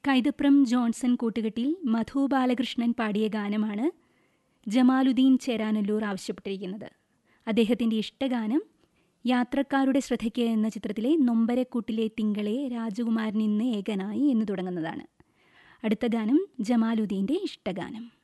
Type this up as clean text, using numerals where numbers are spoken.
Kaithapram Johnson കൂട്ടുകെട്ടിൽ മധു ബാലകൃഷ്ണൻ പാടിയ ഗാനമാണ് ജമാലുദ്ദീൻ ചേരാനല്ലൂർ ആവശ്യപ്പെട്ടിരിക്കുന്നത്. അദ്ദേഹത്തിൻ്റെ ഇഷ്ടഗാനം യാത്രക്കാരുടെ ശ്രദ്ധയ്ക്ക് എന്ന ചിത്രത്തിലെ നൊമ്പരക്കൂട്ടിലെ തിങ്കളെ രാജകുമാരൻ ഇന്ന് ഏകനായി എന്ന് തുടങ്ങുന്നതാണ്. അടുത്ത ഗാനം ജമാലുദ്ദീൻ്റെ ഇഷ്ടഗാനം.